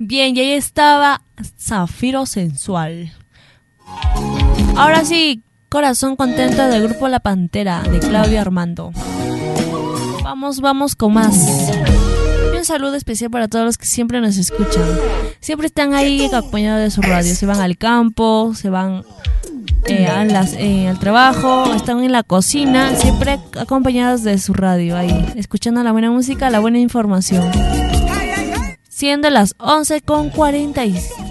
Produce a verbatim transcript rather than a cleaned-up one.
Bien, y ahí estaba Zafiro Sensual. Ahora sí, Corazón Contento del grupo La Pantera, de Claudio Armando. Vamos, vamos con más. Y un saludo especial para todos los que siempre nos escuchan. Siempre están ahí acompañados de su radio. Se van al campo, se van eh, a las, eh, al trabajo, están en la cocina, siempre acompañados de su radio ahí, escuchando la buena música, la buena información. Siendo las once con cuarenta y